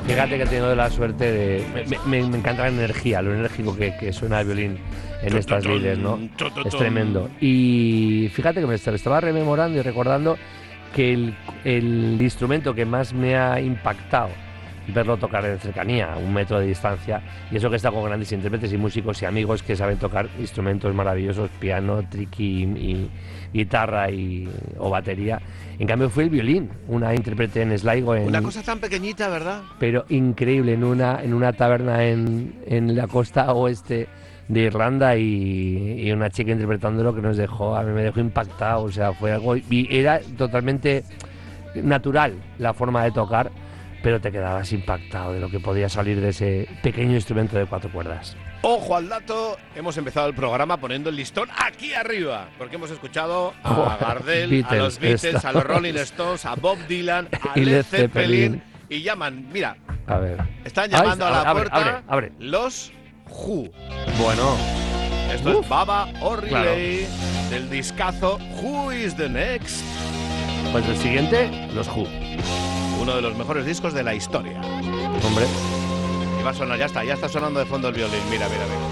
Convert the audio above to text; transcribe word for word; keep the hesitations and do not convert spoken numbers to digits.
Fíjate que he tenido la suerte de... Me, me, me encanta la energía, lo enérgico que, que suena el violín en estas lides, ¿no? Es tremendo. Y fíjate que me estaba rememorando y recordando que el, el instrumento que más me ha impactado verlo tocar en cercanía, a un metro de distancia, y eso que está con grandes intérpretes y músicos y amigos que saben tocar instrumentos maravillosos, piano, triqui y, y guitarra y, o batería. En cambio fue el violín, una intérprete en Sligo. En, una cosa tan pequeñita, ¿verdad? Pero increíble, en una, en una taberna en, en la costa oeste de Irlanda y, y una chica interpretándolo que nos dejó, a mí me dejó impactado, o sea, fue algo... Y era totalmente natural la forma de tocar, pero te quedabas impactado de lo que podía salir de ese pequeño instrumento de cuatro cuerdas. Ojo al dato, hemos empezado el programa poniendo el listón aquí arriba, porque hemos escuchado a oh, Gardel, Beatles, a los Beatles, esta. a los Rolling Stones, a Bob Dylan, a Led Zeppelin, y llaman, mira, a ver. están llamando Ay, a la abre, puerta abre, abre. los Who. Bueno. Esto Uf, es Baba O'Reilly, claro. del discazo Who is the Next. Pues el siguiente, los Who. Uno de los mejores discos de la historia. Hombre. Y va a sonar, ya está, ya está sonando de fondo el violín. Mira, mira, mira.